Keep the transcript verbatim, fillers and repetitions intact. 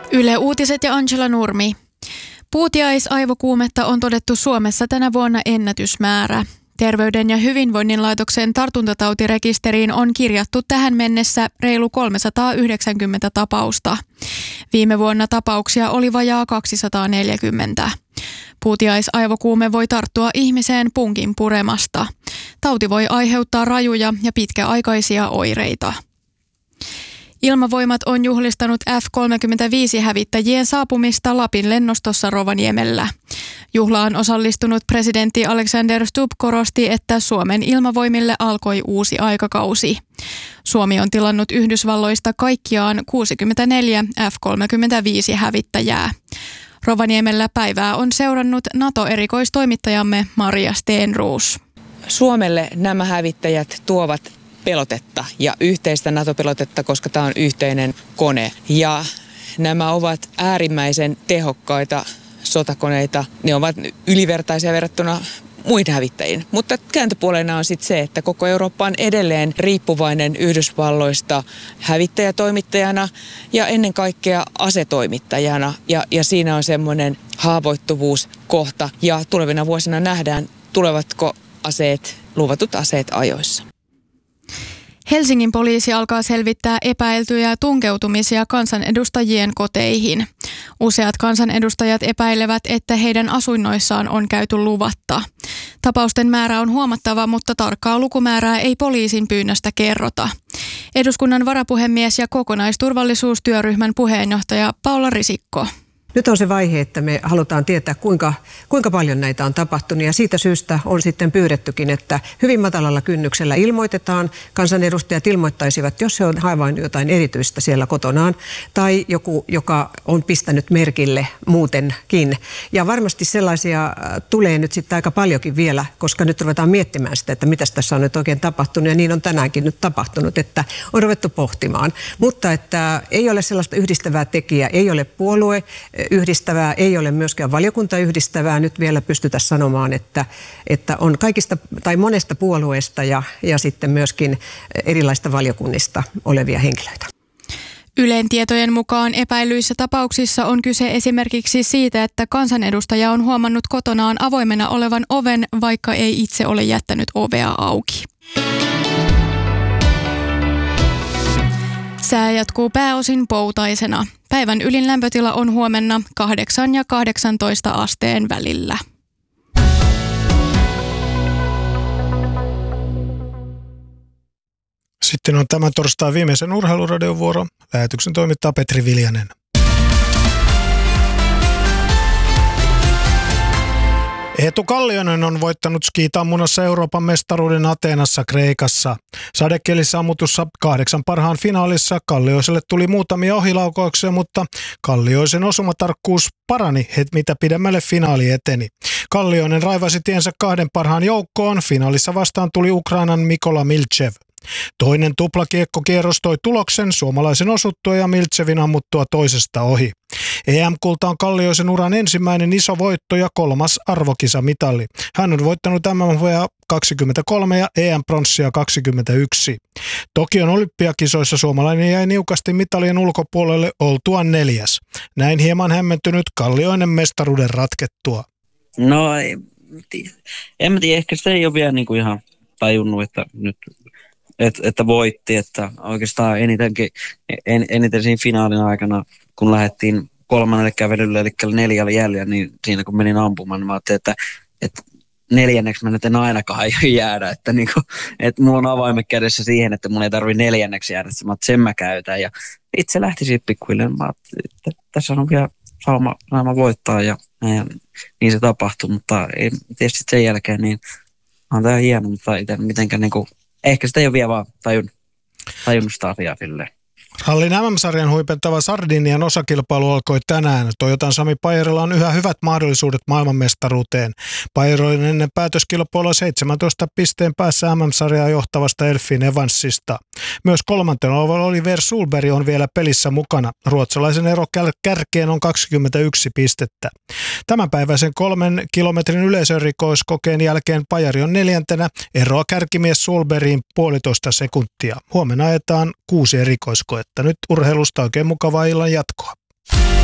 Yle Uutiset ja Angela Nurmi. Puutiaisaivokuumetta on todettu Suomessa tänä vuonna ennätysmäärä. Terveyden ja hyvinvoinnin laitoksen tartuntatautirekisteriin on kirjattu tähän mennessä reilu kolmesataayhdeksänkymmentä tapausta. Viime vuonna tapauksia oli vajaa kaksisataaneljäkymmentä. Puutiaisaivokuume voi tarttua ihmiseen punkin puremasta. Tauti voi aiheuttaa rajuja ja pitkäaikaisia oireita. Ilmavoimat on juhlistanut F kolmekymmentäviisi-hävittäjien saapumista Lapin lennostossa Rovaniemellä. Juhlaan osallistunut presidentti Alexander Stubb korosti, että Suomen ilmavoimille alkoi uusi aikakausi. Suomi on tilannut Yhdysvalloista kaikkiaan kuusikymmentäneljä F kolmekymmentäviisi-hävittäjää. Rovaniemellä päivää on seurannut NATO-erikoistoimittajamme Maria Stenroos. Suomelle nämä hävittäjät tuovat pelotetta ja yhteistä NATO-pelotetta, koska tämä on yhteinen kone. Ja nämä ovat äärimmäisen tehokkaita sotakoneita. Ne ovat ylivertaisia verrattuna muihin hävittäjiin. Mutta kääntöpuolena on sitten se, että koko Eurooppa on edelleen riippuvainen Yhdysvalloista hävittäjätoimittajana ja ennen kaikkea asetoimittajana. Ja, ja siinä on semmoinen haavoittuvuuskohta ja tulevina vuosina nähdään, tulevatko aseet, luvatut aseet ajoissa. Helsingin poliisi alkaa selvittää epäiltyjä tunkeutumisia kansanedustajien koteihin. Useat kansanedustajat epäilevät, että heidän asuinnoissaan on käyty luvatta. Tapausten määrä on huomattava, mutta tarkkaa lukumäärää ei poliisin pyynnöstä kerrota. Eduskunnan varapuhemies ja kokonaisturvallisuustyöryhmän puheenjohtaja Paula Risikko. Nyt on se vaihe, että me halutaan tietää, kuinka, kuinka paljon näitä on tapahtunut ja siitä syystä on sitten pyydettykin, että hyvin matalalla kynnyksellä ilmoitetaan. Kansanedustajat ilmoittaisivat, jos se on havainnut jotain erityistä siellä kotonaan tai joku, joka on pistänyt merkille muutenkin. Ja varmasti sellaisia tulee nyt sitten aika paljonkin vielä, koska nyt ruvetaan miettimään sitä, että mitä tässä on nyt oikein tapahtunut ja niin on tänäänkin nyt tapahtunut, että on ruvettu pohtimaan. Mutta että ei ole sellaista yhdistävää tekijää, ei ole puolue yhdistävää, ei ole myöskään valiokunta yhdistävää. Nyt vielä pystytä sanomaan, että, että on kaikista tai monesta puolueesta ja, ja sitten myöskin erilaista valiokunnista olevia henkilöitä. Ylen tietojen mukaan epäilyissä tapauksissa on kyse esimerkiksi siitä, että kansanedustaja on huomannut kotonaan avoimena olevan oven, vaikka ei itse ole jättänyt ovea auki. Sää jatkuu pääosin poutaisena. Päivän ylin lämpötila on huomenna kahdeksan ja kahdeksantoista asteen välillä. Sitten on tämän torstain viimeisen urheiluradion vuoro. Lähetyksen toimittaa Petri Viljanen. Eetu Kallioinen on voittanut skiitammunassa Euroopan mestaruuden Ateenassa Kreikassa. Sadekelissä ammutussa kahdeksan parhaan finaalissa Kallioiselle tuli muutamia ohilaukauksia, mutta Kallioisen osumatarkkuus parani, mitä pidemmälle finaali eteni. Kallioinen raivasi tiensä kahden parhaan joukkoon. Finaalissa vastaan tuli Ukrainan Mikola Milchev. Toinen tuplakiekkokierros toi tuloksen suomalaisen osuttua ja Milchevin ammuttua toisesta ohi. E M-kulta on Kallioisen uran ensimmäinen iso voitto ja kolmas arvokisamitali. Hän on voittanut M M V:ää kaksikymmentäkolme ja E M-pronssia kaksikymmentäyksi. Tokion olympiakisoissa suomalainen jäi niukasti mitalien ulkopuolelle oltuaan neljäs. Näin hieman hämmentynyt Kallioinen mestaruuden ratkettua. No en mä tiedä, ehkä se ei ole vielä niinku ihan tajunnut, että nyt Et, että voitti, että oikeastaan enitenkin, en, eniten siinä finaalin aikana, kun lähdettiin kolmannelle kävelylle, eli neljälle jäljellä, niin siinä kun menin ampumaan, niin mä ajattelin, että, että neljänneksi mä nyt en ainakaan jäädä, että, niin kuin, että mulla on avaimet kädessä siihen, että mun ei tarvitse neljänneksi jäädä, että mä sen mä käytän, ja itse lähti siitä pikkuilleen, mä ajattelin, että tässä on vielä sauma, sauma voittaa, ja, ja niin se tapahtui, mutta ei, tietysti sen jälkeen, niin on tää hieno, mutta itse mitenkään niin kuin ehkä sitä ei ole vielä vaan tajun, tajunnut sitä asiaa silleen. Rallin M M-sarjan huipentava Sardinian osakilpailu alkoi tänään. Toyotan Sami Pajerilla on yhä hyvät mahdollisuudet maailmanmestaruuteen. Pajer on ennen päätöskilpailua seitsemäntoista pisteen päässä M M-sarjaa johtavasta Elfin Evansista. Myös kolmantena oleva Oliver Sulberg on vielä pelissä mukana. Ruotsalaisen ero kärkeen on kaksikymmentäyksi pistettä. Tämänpäiväisen kolmen kilometrin yleisörikoiskokeen jälkeen Pajari on neljäntenä. Eroa kärkimies Sulbergiin puolitoista sekuntia. Huomenna ajetaan kuusi erikoiskoetta. Nyt urheilusta oikein mukavaa illan jatkoa.